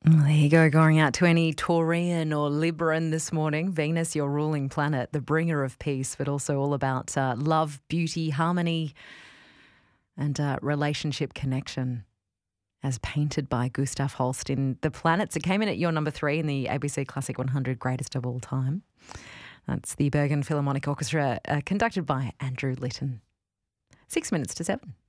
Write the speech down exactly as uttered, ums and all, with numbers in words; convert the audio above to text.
Well, there you go, going out to any Taurian or Libran this morning. Venus, your ruling planet, the bringer of peace, but also all about uh, love, beauty, harmony, and uh, relationship connection, as painted by Gustav Holst in The Planets. It came in at your number three in the A B C Classic one hundred Greatest of All Time. That's the Bergen Philharmonic Orchestra, uh, conducted by Andrew Litton. Six minutes to seven.